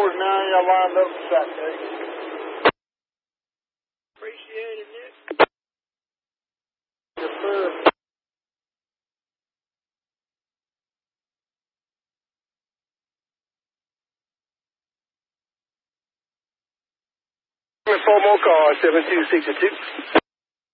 yours now. Y'all lined up for Saturday. Appreciate it, Nick. Yes, sir. Four more cars, 7262.